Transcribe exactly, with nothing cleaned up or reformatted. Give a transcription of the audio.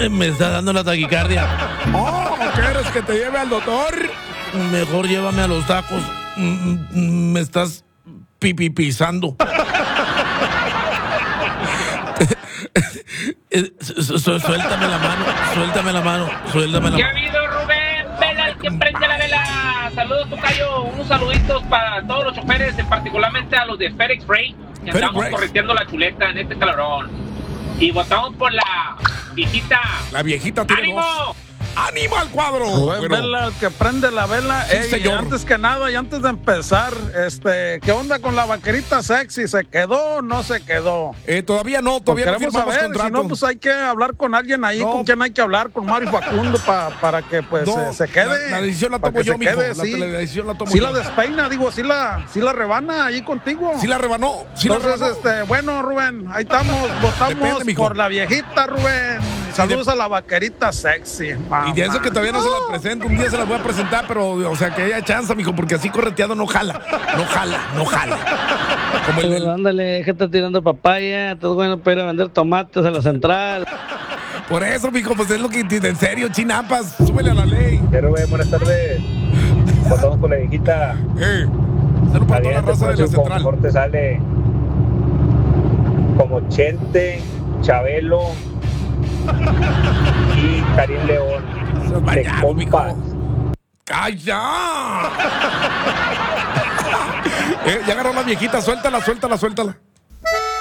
Me está dando la taquicardia. Oh, ¿quieres que te lleve al doctor? Mejor llévame a los tacos. Me estás pipipizando. Suéltame la mano, suéltame la mano, suéltame la ¿Qué ha mano. habido, Rubén? Vela, el que prende la vela. Saludos, tocayo. Unos saluditos para todos los choferes, particularmente a los de FedEx Freight, que FedEx andamos Freight. correteando la chuleta en este calorón. Y votamos por la viejita. La viejita tiene ¡Ánimo! dos. ¡Ánimo al cuadro! Rubén Bueno, Vela, el que prende la vela. Sí, Ey, señor. antes que nada y antes de empezar, este, ¿qué onda con la vaquerita sexy? ¿Se quedó o no se quedó? eh, todavía no, todavía no Queremos firmamos saber, contrato. si no, pues hay que hablar con alguien ahí, No. con quien hay que hablar, con Mario Facundo, pa- para que pues No, se, se quede. La, la decisión la para tomo que yo, se mijo. quede, La, sí. la decisión la tomo Sí yo. la despeina, digo, sí la, sí la rebana ahí contigo. Sí la rebanó. Sí la Entonces, rebanó. este, bueno, Rubén, ahí estamos, votamos Depende, mijo. por la viejita, Rubén. Saludos de- a la vaquerita sexy. Y de eso mamá. que todavía no se las presento, un día se las voy a presentar, pero, o sea, que haya chance, mijo, porque así correteado no jala, no jala, no jala. Como el, Pero el- ándale, que está tirando papaya, todo bueno para ir a vender tomates a la central. por eso, mijo, pues es lo que, en serio, chinapas, súbele a la ley. Pero, güey, buenas tardes. Votamos por la viejita. Eh, salud para toda la Adiante, raza de por la eso central. mejor te sale como Chente, Chabelo y Karim León. Eso es De bañado, mijo. compas. ¡Calla! eh, ya agarró la viejita, suéltala, suéltala, suéltala.